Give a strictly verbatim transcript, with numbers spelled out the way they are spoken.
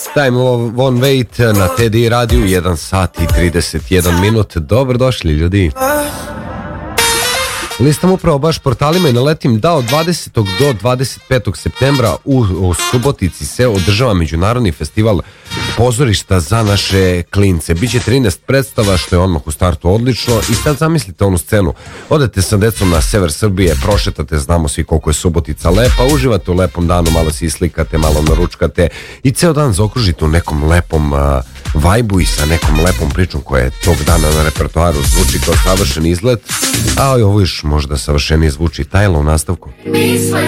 Time Won't Wait na T D radiju, jedan sat i trideset jedan minut. Dobrodošli ljudi. Listam upravo baš portalima i naletim da od dvadesetog do dvadeset petog septembra u, u Subotici se održava međunarodni festival pozorišta za naše klince. Biće trinaest predstava, što je odmah u startu odlično. I sad zamislite onu scenu, odete sa decom na sever Srbije, prošetate, znamo svi koliko je Subotica lepa, uživate u lepom danu, malo se islikate, malo naručkate i ceo dan zaokružite u nekom lepom uh, vajbu i sa nekom lepom pričom koja je tog dana na repertoaru, zvuči kao savršen izlet, a ovo još možda savršenije zvuči. Tajla u nastavku. Misle